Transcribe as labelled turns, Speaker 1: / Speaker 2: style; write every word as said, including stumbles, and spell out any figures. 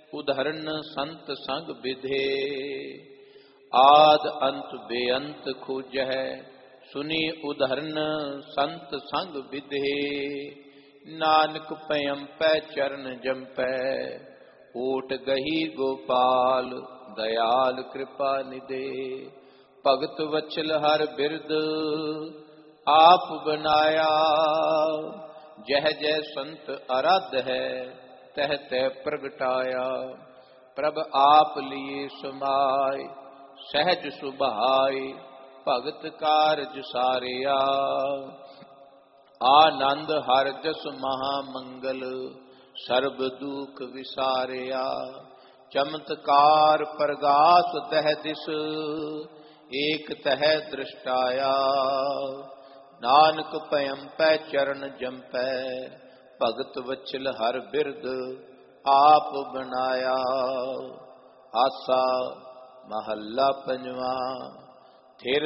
Speaker 1: उदाहरण संत संग विधे। आद अंत बेअंत खोजह सुनी उदाहरण संत संग विधे। नानक पयम पै चरण जंपै ओट गही गोपाल दयाल कृपा निधे। भगत वत्सल हर बिरद आप बनाया जह जय संत आराध है तह तह प्रगटाया। प्रभ आप लिए समाय सहज सुभाय भगत कारज सारिया। आनंद हर जस महामंगल सर्ब दुख विसारिया। चमत्कार प्रगास दह दिस एक तह दृष्टाया। नानक पयम पै चरण जंपै भगत वत्सल हर बिरद आप बनाया। आसा महला पंजवा। थिर